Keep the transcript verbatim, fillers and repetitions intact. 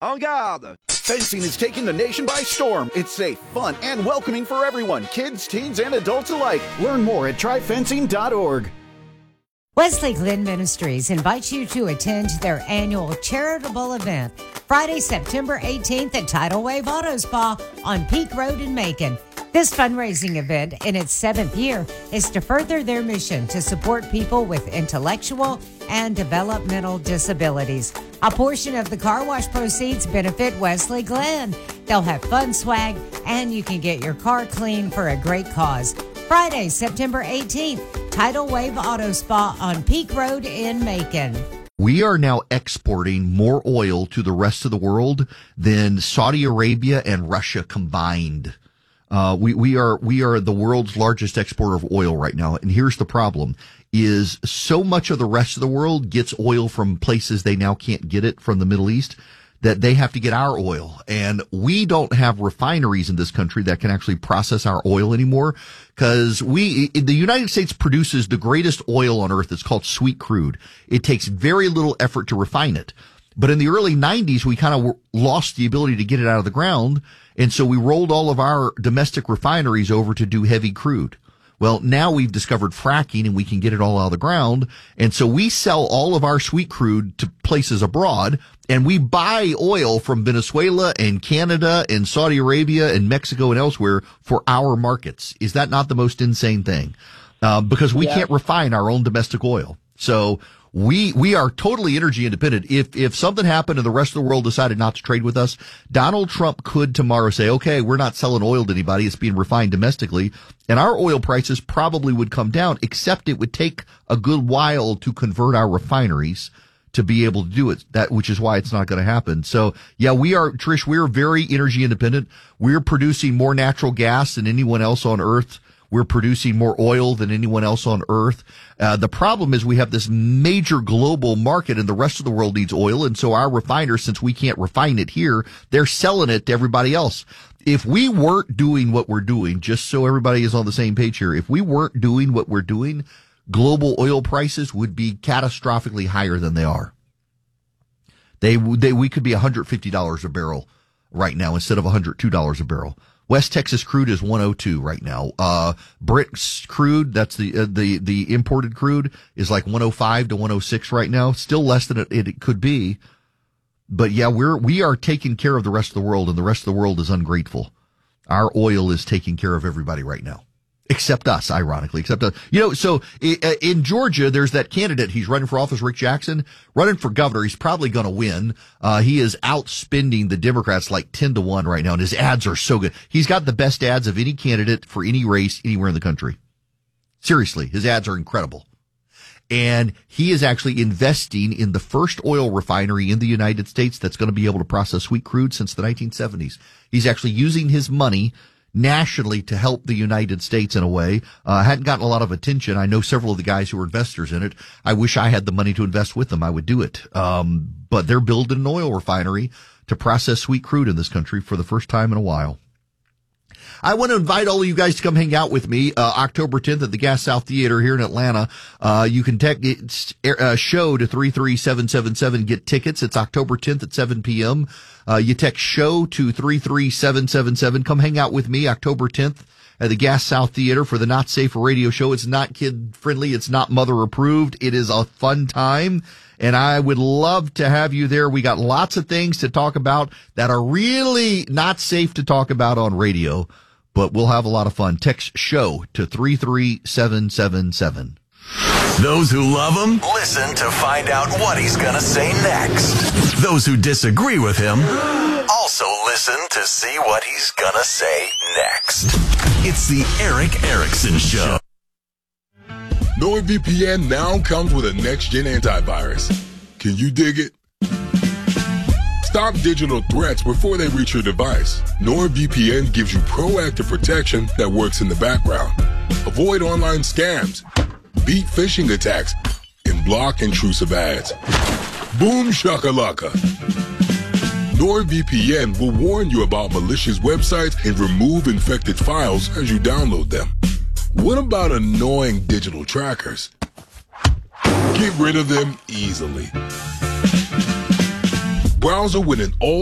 En garde! Fencing is taking the nation by storm. It's safe, fun, and welcoming for everyone, kids, teens, and adults alike. Learn more at try fencing dot org. Wesley Glenn Ministries invites you to attend their annual charitable event Friday, September eighteenth at Tidal Wave Auto Spa on Peak Road in Macon. This fundraising event, in its seventh year, is to further their mission to support people with intellectual and developmental disabilities. A portion of the car wash proceeds benefit Wesley Glenn. They'll have fun swag, and you can get your car clean for a great cause. Friday, September eighteenth, Tidal Wave Auto Spa on Peak Road in Macon. We are now exporting more oil to the rest of the world than Saudi Arabia and Russia combined. Uh, we, we are, we are the world's largest exporter of oil right now. And here's the problem is so much of the rest of the world gets oil from places they now can't get it from the Middle East that they have to get our oil. And we don't have refineries in this country that can actually process our oil anymore because we, the United States produces the greatest oil on earth. It's called sweet crude. It takes very little effort to refine it. But in the early nineties, we kind of lost the ability to get it out of the ground. And so we rolled all of our domestic refineries over to do heavy crude. Well, now we've discovered fracking and we can get it all out of the ground. And so we sell all of our sweet crude to places abroad and we buy oil from Venezuela and Canada and Saudi Arabia and Mexico and elsewhere for our markets. Is that not the most insane thing? Uh, because we yeah. can't refine our own domestic oil. So We, we are totally energy independent. If, if something happened and the rest of the world decided not to trade with us, Donald Trump could tomorrow say, okay, we're not selling oil to anybody. It's being refined domestically. And our oil prices probably would come down, except it would take a good while to convert our refineries to be able to do it. That, which is why it's not going to happen. So yeah, we are, Trish, we're very energy independent. We're producing more natural gas than anyone else on earth. We're producing more oil than anyone else on earth. Uh, the problem is we have this major global market and the rest of the world needs oil. And so our refiners, since we can't refine it here, they're selling it to everybody else. If we weren't doing what we're doing, just so everybody is on the same page here, if we weren't doing what we're doing, global oil prices would be catastrophically higher than they are. They, they, we could be one hundred fifty dollars a barrel right now instead of one hundred two dollars a barrel. West Texas crude is one oh two right now. Uh, Brent crude, that's the, uh, the, the imported crude is like one oh five to one oh six right now. Still less than it, it could be. But yeah, we're, we are taking care of the rest of the world and the rest of the world is ungrateful. Our oil is taking care of everybody right now. Except us, ironically, except us. You know, so in Georgia, there's that candidate. He's running for office, Rick Jackson, running for governor. He's probably going to win. Uh, he is outspending the Democrats like ten to one right now, and his ads are so good. He's got the best ads of any candidate for any race anywhere in the country. Seriously, his ads are incredible. And he is actually investing in the first oil refinery in the United States that's going to be able to process sweet crude since the nineteen seventies. He's actually using his money nationally to help the United States in a way. Uh, hadn't gotten a lot of attention. I know several of the guys who are investors in it. I wish I had the money to invest with them. I would do it. Um, but they're building an oil refinery to process sweet crude in this country for the first time in a while. I want to invite all of you guys to come hang out with me, uh, October tenth at the Gas South Theater here in Atlanta. Uh, you can text, uh, show to three three seven seven seven, get tickets. It's October tenth at seven p.m. Uh, you text show to three three seven seven seven. Come hang out with me October tenth at the Gas South Theater for the Not Safe Radio Show. It's not kid friendly. It's not mother approved. It is a fun time. And I would love to have you there. We got lots of things to talk about that are really not safe to talk about on radio, but we'll have a lot of fun. Text show to three three seven seven seven. Those who love him, listen to find out what he's going to say next. Those who disagree with him, also listen to see what he's going to say next. It's the Erick Erickson Show. NordVPN now comes with a next-gen antivirus. Can you dig it? Stop digital threats before they reach your device. NordVPN gives you proactive protection that works in the background. Avoid online scams, beat phishing attacks, and block intrusive ads. Boom shakalaka. NordVPN will warn you about malicious websites and remove infected files as you download them. What about annoying digital trackers? Get rid of them easily. Browser with an all